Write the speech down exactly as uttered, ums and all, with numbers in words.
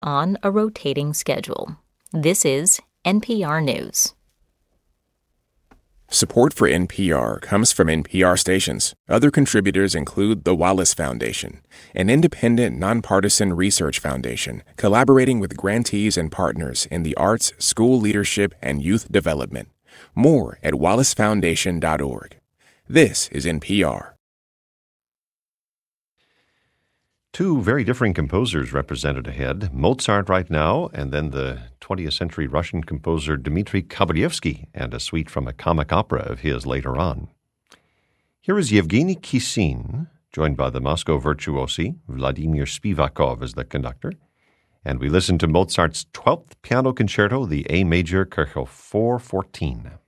on a rotating schedule. This is N P R News. Support for N P R comes from N P R stations. Other contributors include the Wallace Foundation, an independent, nonpartisan research foundation collaborating with grantees and partners in the arts, school leadership, and youth development. More at wallace foundation dot org. This is N P R. Two very different composers represented ahead, Mozart right now, and then the twentieth century Russian composer Dmitri Kabalevsky and a suite from a comic opera of his later on. Here is Yevgeny Kissin, joined by the Moscow virtuosi, Vladimir Spivakov as the conductor, and we listen to Mozart's twelfth piano concerto, the A major Kirchhoff four fourteen.